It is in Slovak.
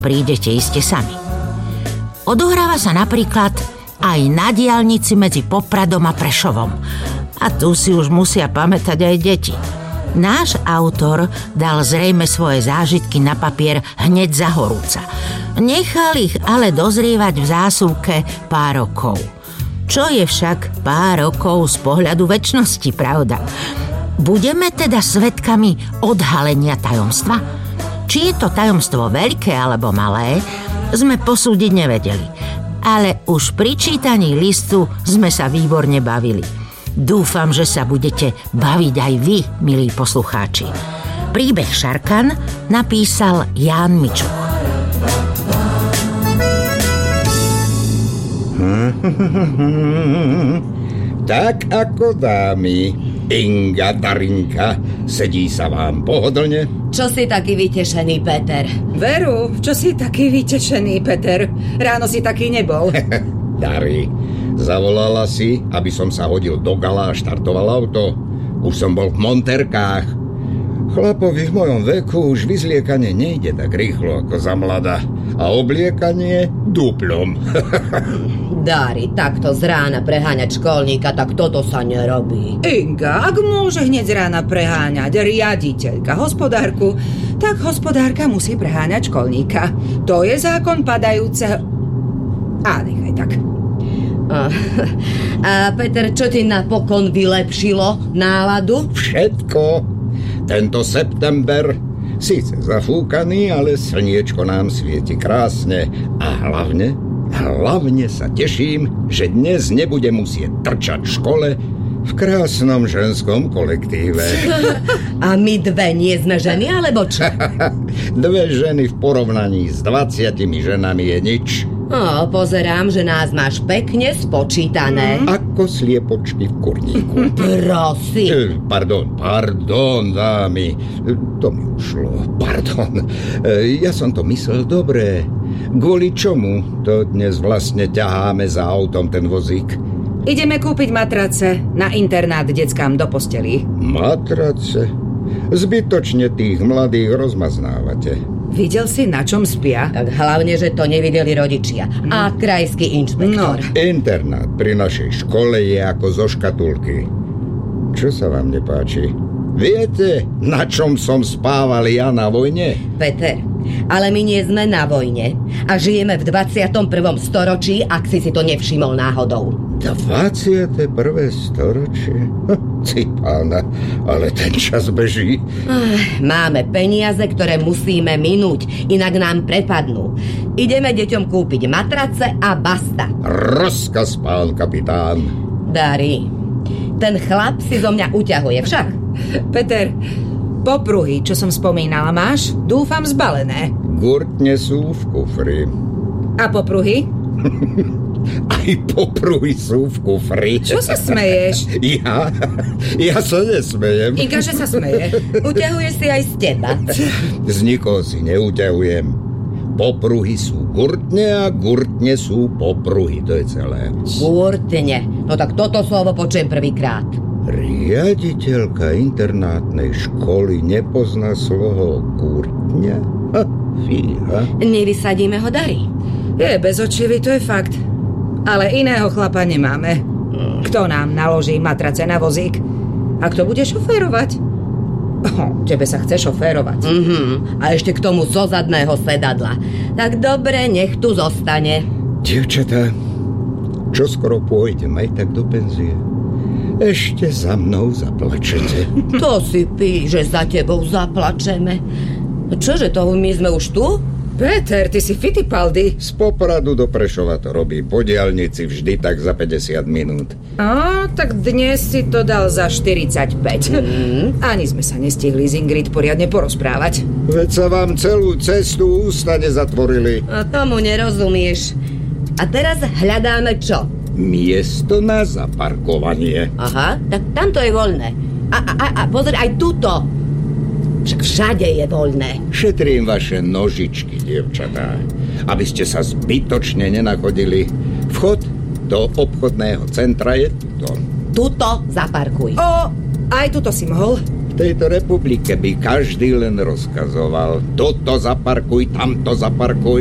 prídete iste sami. Odohráva sa napríklad aj na diaľnici medzi Popradom a Prešovom. A tu si už musia pamätať aj deti. Náš autor dal zrejme svoje zážitky na papier hneď za horúca. Nechal ich ale dozrievať v zásuvke pár rokov. Čo je však pár rokov z pohľadu večnosti, pravda? Budeme teda svedkami odhalenia tajomstva? Či je to tajomstvo veľké alebo malé, sme posúdiť nevedeli. Ale už pri čítaní listu sme sa výborne bavili. Dúfam, že sa budete baviť aj vy, milí poslucháči. Príbeh Šarkan napísal Ján Mičuch. Tak ako dámy, Inga, Darinka, sedí sa vám pohodlne? Čo si taký vytešený, Peter? Veru, čo si taký vytešený, Peter? Ráno si taký nebol. Dari, zavolala si, aby som sa hodil do gala a štartoval auto. Už som bol v monterkách. Chlapovi v mojom veku už vyzliekanie nejde tak rýchlo ako za mladá. A obliekanie duplom. Dari, takto z rána preháňať školníka, tak toto sa nerobí. Inga, ak môže hneď z rána preháňať riaditeľka hospodárku, tak hospodárka musí preháňať školníka. To je zákon padajúceho... A nechaj tak. A Peter, čo ti napokon vylepšilo náladu? Všetko. Tento september, síce zafúkaný, ale slniečko nám svieti krásne. A hlavne sa teším, že dnes nebudem musieť trčať v škole v krásnom ženskom kolektíve. A my dve nie sme ženy, alebo čo? Dve ženy v porovnaní s 20 ženami je nič. Pozerám, že nás máš pekne spočítané. Ako sliepočky v kurníku. Prosím. Pardon, dámy. To mi ušlo. Pardon. Ja som to myslel dobre. Kvôli čomu to dnes vlastne ťaháme za autom ten vozík? Ideme kúpiť matrace na internát deckám do posteli. Matrace? Zbytočne tých mladých rozmaznávate. Videl si, na čom spia? Tak hlavne, že to nevideli rodičia. A krajský inšpektor. Internát pri našej škole je ako zo škatulky. Čo sa vám nepáči? Viete, na čom som spával ja na vojne? Peter, ale my nie sme na vojne. A žijeme v 21. storočí, ak si to nevšimol náhodou. 21. storočie? Cipána, ale ten čas beží. Máme peniaze, ktoré musíme minúť, inak nám prepadnú. Ideme deťom kúpiť matrace a basta. Rozkaz, pán kapitán. Dari, ten chlap si zo mňa uťahuje však. Peter, popruhy, čo som spomínala, máš? Dúfam zbalené. Gurtne sú v kufri. A popruhy? Aj popruhy sú v kufri. Čo sa smeješ? Ja sa nesmejem. Inga, že sa smeje. Uťahuje si aj z teba. Z nikoho si neuťahujem. Popruhy sú gurtne a gurtne sú popruhy. To je celé. Gurtne. No tak toto slovo počujem prvýkrát. Riaditeľka internátnej školy nepozná slovo gurtňa? Fíha. Nevysadíme ho, Dari. Je bezočivý, to je fakt. Ale iného chlapa nemáme. Kto nám naloží matrace na vozík? A kto bude šoférovať? Tebe sa chce šoférovať. A ešte k tomu zo zadného sedadla. Tak dobre, nech tu zostane. Dievčatá, čo skoro pôjdem aj tak do penzie. Ešte za mnou zaplačete. To si pí, že za tebou zaplačeme. Čože to, my sme už tu? Peter, ty si Fittipaldi. Z Popradu do Prešova to robí po diaľnici vždy tak za 50 minút. Tak dnes si to dal za 45. Ani sme sa nestihli z Ingrid poriadne porozprávať. Veď sa vám celú cestu ústa nezatvorili. A tomu nerozumieš. A teraz hľadáme čo? Miesto na zaparkovanie. Aha, tak tamto je voľné. A pozri, aj tuto. Však všade je voľné. Šetrím vaše nožičky, dievčatá, aby ste sa zbytočne nenachodili. Vchod do obchodného centra je tuto. Tuto zaparkuj. Aj tuto si mohol. tejto republike by každý len rozkazoval. Toto zaparkuj, tamto zaparkuj.